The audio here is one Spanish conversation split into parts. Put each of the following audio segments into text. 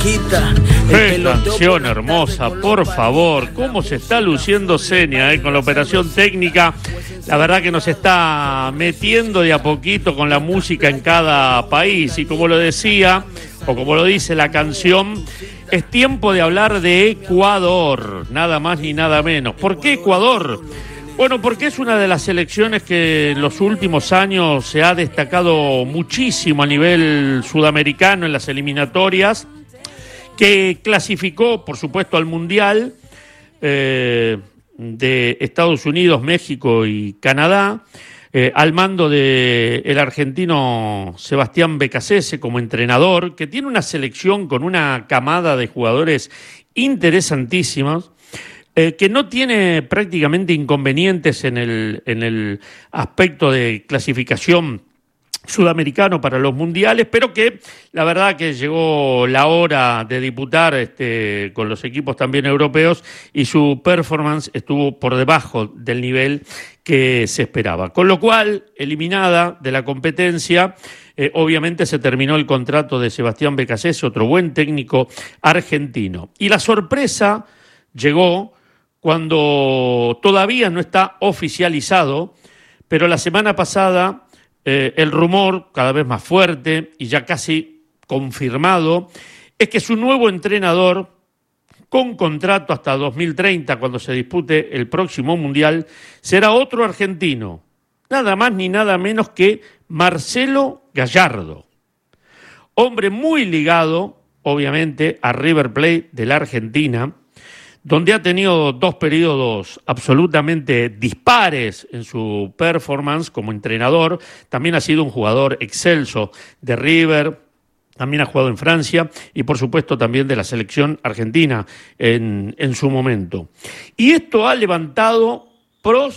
¡Qué canción hermosa, por favor! ¿Cómo se está luciendo Senia con la operación técnica? La verdad que nos está metiendo de a poquito con la música en cada país. Y como lo decía, o como lo dice la canción, es tiempo de hablar de Ecuador, nada más ni nada menos. ¿Por qué Ecuador? Bueno, porque es una de las selecciones que en los últimos años se ha destacado muchísimo a nivel sudamericano en las eliminatorias, que clasificó, por supuesto, al Mundial de Estados Unidos, México y Canadá, al mando del argentino Sebastián Becasese como entrenador, que tiene una selección con una camada de jugadores interesantísimos, que no tiene prácticamente inconvenientes en el aspecto de clasificación sudamericano para los mundiales, pero que la verdad que llegó la hora de disputar con los equipos también europeos y su performance estuvo por debajo del nivel que se esperaba. Con lo cual, eliminada de la competencia, obviamente se terminó el contrato de Sebastián Becasese, otro buen técnico argentino. Y la sorpresa llegó cuando todavía no está oficializado, pero la semana pasada el rumor, cada vez más fuerte y ya casi confirmado, es que su nuevo entrenador, con contrato hasta 2030, cuando se dispute el próximo Mundial, será otro argentino, nada más ni nada menos que Marcelo Gallardo. Hombre muy ligado, obviamente, a River Plate de la Argentina, donde ha tenido dos periodos absolutamente dispares en su performance como entrenador. También ha sido un jugador excelso de River, también ha jugado en Francia y por supuesto también de la selección argentina en su momento. Y esto ha levantado pro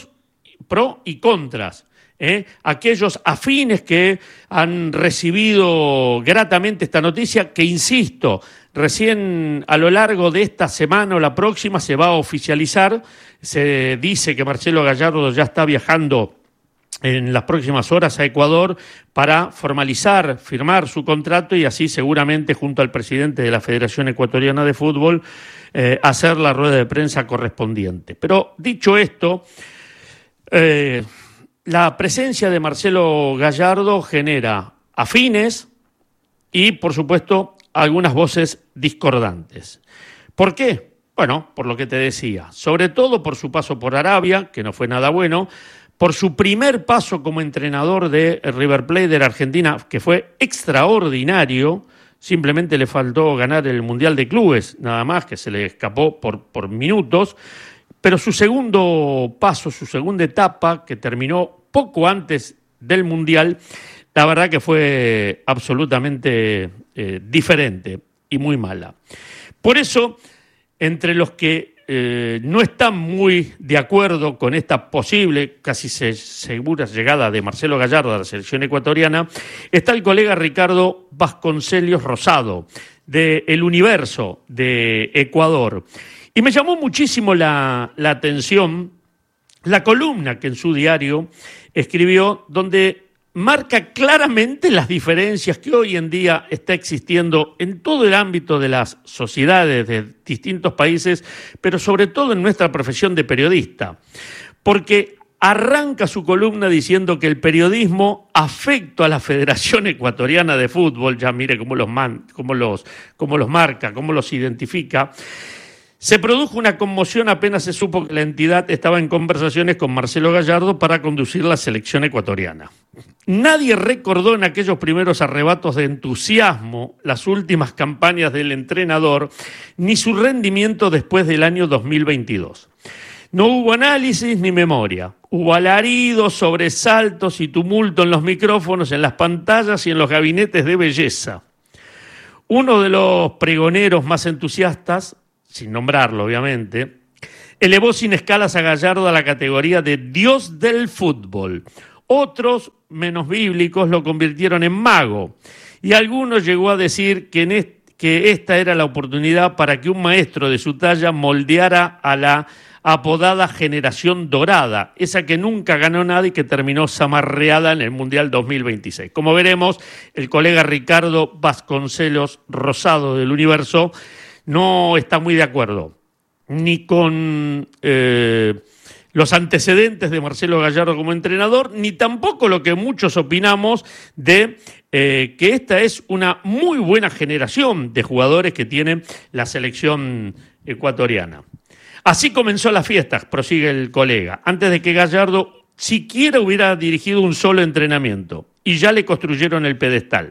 y contras. Aquellos afines que han recibido gratamente esta noticia, que insisto, recién a lo largo de esta semana o la próxima se va a oficializar. Se dice que Marcelo Gallardo ya está viajando en las próximas horas a Ecuador para firmar su contrato y así seguramente junto al presidente de la Federación Ecuatoriana de Fútbol hacer la rueda de prensa correspondiente. Pero dicho esto, la presencia de Marcelo Gallardo genera afines y, por supuesto, algunas voces discordantes. ¿Por qué? Bueno, por lo que te decía, sobre todo por su paso por Arabia, que no fue nada bueno, por su primer paso como entrenador de River Plate de la Argentina, que fue extraordinario. Simplemente le faltó ganar el Mundial de Clubes, nada más, que se le escapó por minutos. Pero su segundo paso, su segunda etapa, que terminó poco antes del Mundial, la verdad que fue absolutamente diferente y muy mala. Por eso, entre los que no están muy de acuerdo con esta posible, casi segura llegada de Marcelo Gallardo a la selección ecuatoriana, está el colega Ricardo Vasconcelos Rosado, de El Universo de Ecuador. Y me llamó muchísimo la atención la columna que en su diario escribió, donde marca claramente las diferencias que hoy en día está existiendo en todo el ámbito de las sociedades de distintos países, pero sobre todo en nuestra profesión de periodista. Porque arranca su columna diciendo que el periodismo afecto a la Federación Ecuatoriana de Fútbol, ya mire cómo los marca, cómo los identifica. Se produjo una conmoción apenas se supo que la entidad estaba en conversaciones con Marcelo Gallardo para conducir la selección ecuatoriana. Nadie recordó en aquellos primeros arrebatos de entusiasmo las últimas campañas del entrenador, ni su rendimiento después del año 2022. No hubo análisis ni memoria. Hubo alaridos, sobresaltos y tumulto en los micrófonos, en las pantallas y en los gabinetes de belleza. Uno de los pregoneros más entusiastas, sin nombrarlo obviamente, elevó sin escalas a Gallardo a la categoría de Dios del fútbol. Otros, menos bíblicos, lo convirtieron en mago. Y algunos llegó a decir que esta era la oportunidad para que un maestro de su talla moldeara a la apodada Generación Dorada, esa que nunca ganó nada y que terminó zamarreada en el Mundial 2026. Como veremos, el colega Ricardo Vasconcelos Rosado del Universo no está muy de acuerdo ni con los antecedentes de Marcelo Gallardo como entrenador, ni tampoco lo que muchos opinamos de que esta es una muy buena generación de jugadores que tiene la selección ecuatoriana. Así comenzó la fiesta, prosigue el colega, antes de que Gallardo siquiera hubiera dirigido un solo entrenamiento, y ya le construyeron el pedestal.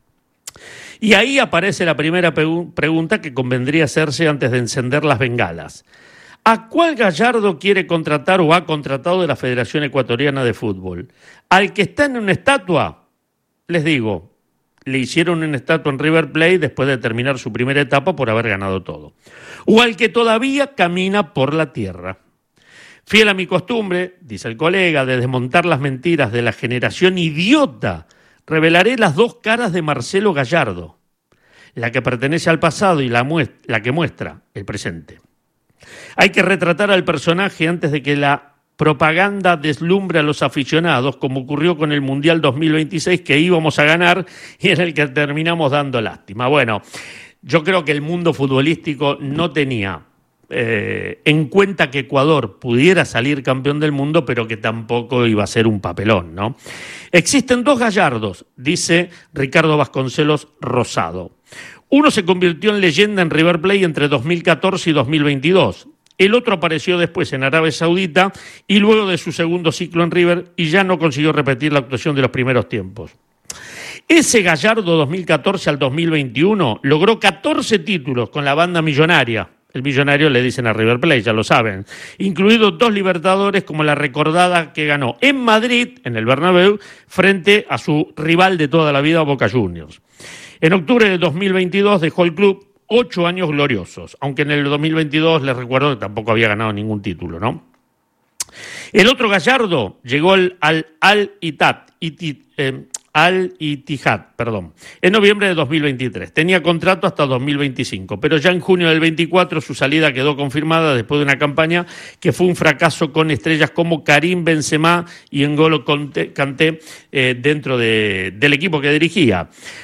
Y ahí aparece la primera pregunta que convendría hacerse antes de encender las bengalas. ¿A cuál Gallardo quiere contratar o ha contratado de la Federación Ecuatoriana de Fútbol? ¿Al que está en una estatua? Les digo, le hicieron una estatua en River Plate después de terminar su primera etapa por haber ganado todo. ¿O al que todavía camina por la tierra? Fiel a mi costumbre, dice el colega, de desmontar las mentiras de la generación idiota, revelaré las dos caras de Marcelo Gallardo, la que pertenece al pasado y la que muestra el presente. Hay que retratar al personaje antes de que la propaganda deslumbre a los aficionados, como ocurrió con el Mundial 2026 que íbamos a ganar y en el que terminamos dando lástima. Bueno, yo creo que el mundo futbolístico no tenía en cuenta que Ecuador pudiera salir campeón del mundo, pero que tampoco iba a ser un papelón, ¿no? Existen dos Gallardos, dice Ricardo Vasconcelos Rosado. Uno se convirtió en leyenda en River Plate entre 2014 y 2022. El otro apareció después en Arabia Saudita y luego de su segundo ciclo en River y ya no consiguió repetir la actuación de los primeros tiempos. Ese Gallardo 2014 al 2021 logró 14 títulos con la banda millonaria. El millonario le dicen a River Plate, ya lo saben, incluidos 2 Libertadores como la recordada que ganó en Madrid, en el Bernabéu, frente a su rival de toda la vida, Boca Juniors. En octubre de 2022 dejó el club 8 años gloriosos, aunque en el 2022 les recuerdo que tampoco había ganado ningún título, ¿no? El otro Gallardo llegó al Al-Ittihad, en noviembre de 2023. Tenía contrato hasta 2025, pero ya en junio del 24 su salida quedó confirmada después de una campaña que fue un fracaso con estrellas como Karim Benzema y N'Golo Kanté dentro del equipo que dirigía,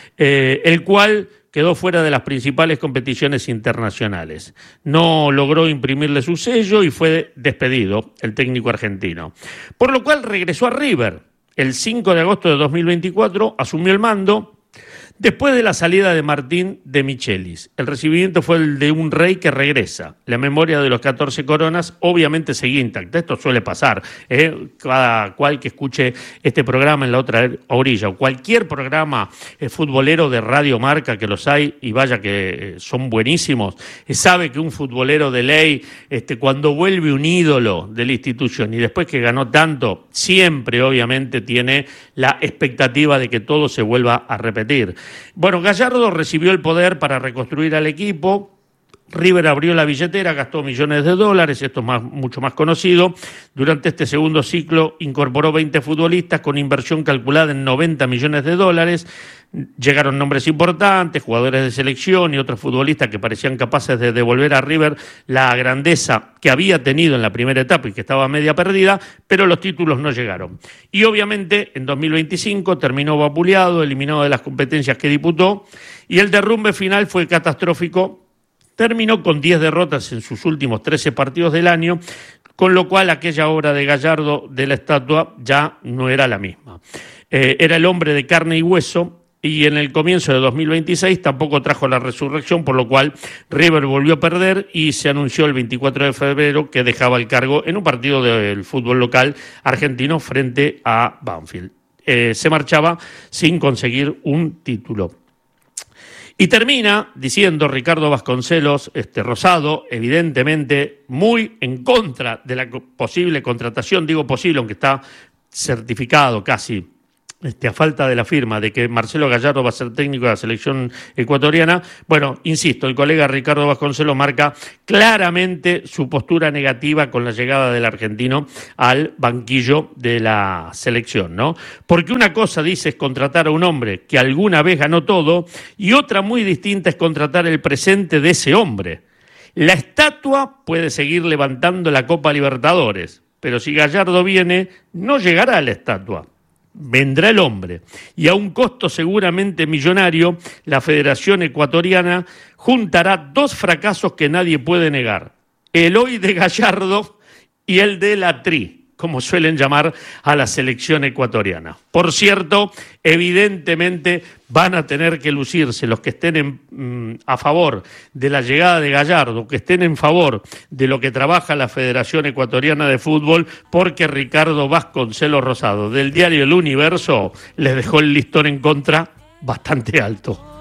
el cual quedó fuera de las principales competiciones internacionales. No logró imprimirle su sello y fue despedido el técnico argentino. Por lo cual regresó a River. El 5 de agosto de 2024 asumió el mando después de la salida de Martín de Michelis. El recibimiento fue el de un rey que regresa. La memoria de los 14 coronas obviamente seguía intacta. Esto suele pasar. Cada cual que escuche este programa en la otra orilla o cualquier programa futbolero de Radio Marca, que los hay y vaya que son buenísimos, sabe que un futbolero de ley, cuando vuelve un ídolo de la institución y después que ganó tanto, siempre obviamente tiene la expectativa de que todo se vuelva a repetir. Bueno, Gallardo recibió el poder para reconstruir al equipo. River abrió la billetera, gastó millones de dólares, esto es mucho más conocido. Durante este segundo ciclo incorporó 20 futbolistas con inversión calculada en 90 millones de dólares. Llegaron nombres importantes, jugadores de selección y otros futbolistas que parecían capaces de devolver a River la grandeza que había tenido en la primera etapa y que estaba media perdida, pero los títulos no llegaron. Y obviamente en 2025 terminó vapuleado, eliminado de las competencias que disputó, y el derrumbe final fue catastrófico. Terminó con 10 derrotas en sus últimos 13 partidos del año, con lo cual aquella obra de Gallardo de la estatua ya no era la misma. Era el hombre de carne y hueso, y en el comienzo de 2026 tampoco trajo la resurrección, por lo cual River volvió a perder y se anunció el 24 de febrero que dejaba el cargo en un partido del fútbol local argentino frente a Banfield. Se marchaba sin conseguir un título. Y termina diciendo Ricardo Vasconcelos Rosado, evidentemente muy en contra de la posible contratación, digo posible, aunque está certificado casi, a falta de la firma de que Marcelo Gallardo va a ser técnico de la selección ecuatoriana. Bueno, insisto, el colega Ricardo Vasconcelos marca claramente su postura negativa con la llegada del argentino al banquillo de la selección, ¿no? Porque una cosa, dice, es contratar a un hombre que alguna vez ganó todo y otra muy distinta es contratar el presente de ese hombre. La estatua puede seguir levantando la Copa Libertadores, pero si Gallardo viene, no llegará la estatua. Vendrá el hombre, y a un costo seguramente millonario, la Federación Ecuatoriana juntará dos fracasos que nadie puede negar: el hoy de Gallardo y el de la Tri, como suelen llamar a la selección ecuatoriana. Por cierto, evidentemente van a tener que lucirse los que estén a favor de la llegada de Gallardo, que estén en favor de lo que trabaja la Federación Ecuatoriana de Fútbol, porque Ricardo Vasconcelos Rosado, del diario El Universo, les dejó el listón en contra bastante alto.